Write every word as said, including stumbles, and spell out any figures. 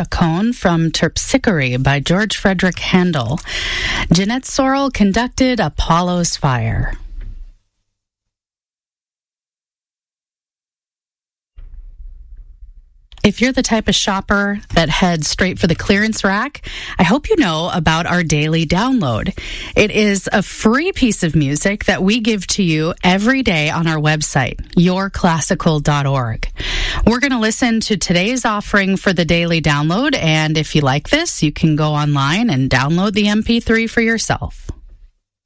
Chaconne from Terpsichore by George Frederick Handel. Jeanette Sorrell conducted Apollo's Fire. If you're the type of shopper that heads straight for the clearance rack, I hope you know about our daily download. It is a free piece of music that we give to you every day on our website, your classical dot org. We're going to listen to today's offering for the daily download, and if you like this, you can go online and download the M P three for yourself.